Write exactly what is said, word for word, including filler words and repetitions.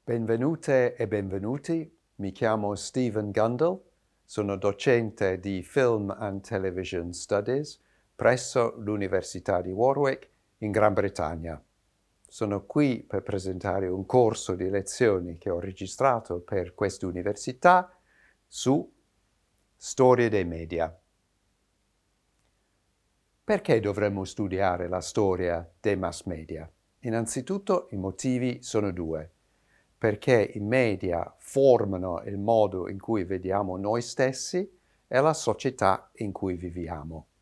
Benvenute e benvenuti, mi chiamo Stephen Gundel, sono docente di Film and Television Studies presso l'Università di Warwick in Gran Bretagna. Sono qui per presentare un corso di lezioni che ho registrato per questa università su storia dei media. Perché dovremmo studiare la storia dei mass media? Innanzitutto i motivi sono due. Perché i media formano il modo in cui vediamo noi stessi e la società in cui viviamo.